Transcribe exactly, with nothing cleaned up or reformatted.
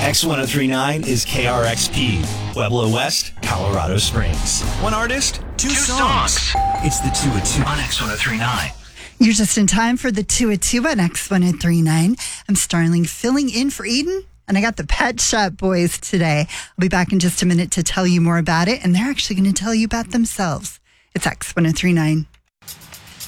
X ten thirty-nine is K R X P, Pueblo West, Colorado Springs. One artist, two, Two songs. songs. It's the two at two on X ten thirty-nine. You're just in time for the two at two on X ten thirty-nine. I'm Starling filling in for Eden, and I got the Pet Shop Boys today. I'll be back in just a minute to tell you more about it, and they're actually going to tell you about themselves. It's X ten thirty-nine.